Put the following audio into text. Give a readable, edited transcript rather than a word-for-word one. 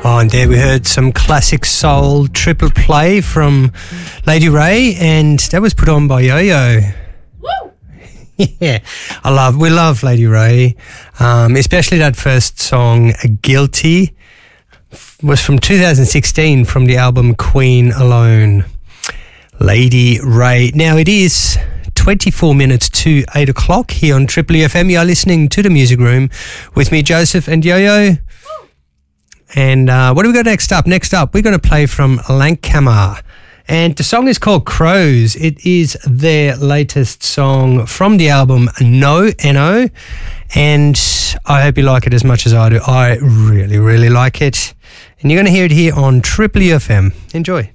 Oh, and there we heard some classic soul triple play from Lady Ray, and that was put on by Yo-Yo. Woo! Yeah, we love Lady Ray, especially that first song, Guilty, was from 2016 from the album Queen Alone. Lady Ray. Now it is 24 minutes to 8 o'clock here on Triple FM. You're listening to The Music Room with me, Joseph, and Yo-Yo. And what do we got next up? Next up, we're going to play from Lankhammer. And the song is called Crows. It is their latest song from the album No N-O. And I hope you like it as much as I do. I really, really like it. And you're going to hear it here on Triple FM. Enjoy.